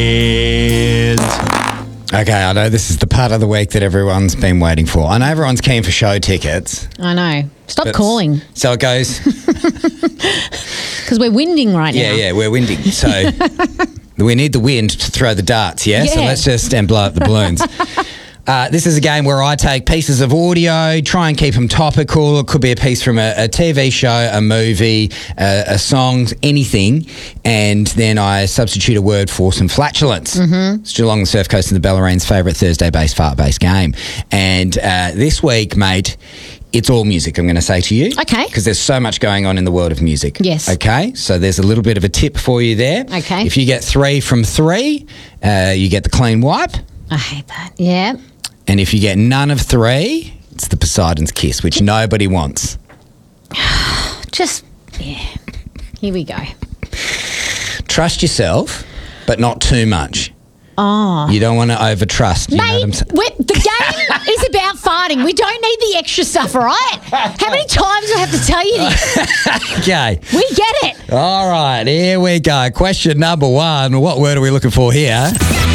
Okay, I know this is the part of the week that everyone's been waiting for. I know everyone's keen for show tickets. I know. Stop calling. So it goes. Because we're winding right now. Yeah, we're winding. So we need the wind to throw the darts, yeah? So let's just blow up the balloons. This is a game where I take pieces of audio, try and keep them topical. It could be a piece from a TV show, a movie, a song, anything, and then I substitute a word for some flatulence. Mm-hmm. It's Geelong, the Surf Coast, and the Bellarine's favourite Thursday-based, fart-based game. And this week, mate, it's all music, I'm going to say to you. Okay. Because there's so much going on in the world of music. Yes. Okay, so there's a little bit of a tip for you there. Okay. If you get 3 from 3, you get the clean wipe. I hate that. Yeah. And if you get none of 3, it's the Poseidon's kiss, which nobody wants. Here we go. Trust yourself, but not too much. Oh. You don't want to over-trust. You know what I'm saying? The game is about farting. We don't need the extra stuff, all right? How many times do I have to tell you this? Okay. We get it. All right, here we go. Question number 1. What word are we looking for here?